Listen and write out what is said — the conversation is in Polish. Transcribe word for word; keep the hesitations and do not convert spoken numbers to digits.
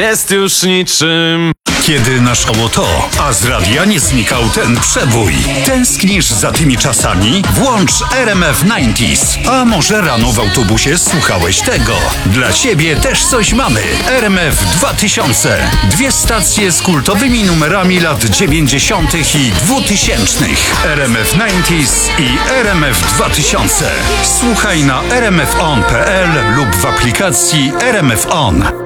jest już niczym. Kiedy naszało to, a z radia nie znikał ten przebój. Tęsknisz za tymi czasami? Włącz R M F dziewięćdziesiąt. A może rano w autobusie słuchałeś tego? Dla ciebie też coś mamy. R M F dwa tysiące. Dwie stacje z kultowymi numerami lat dziewięćdziesiątych i dwutysięcznych. R M F dziewięćdziesiąt i R M F dwa tysiące. Słuchaj na r m f on kropka p l lub w aplikacji R M F On.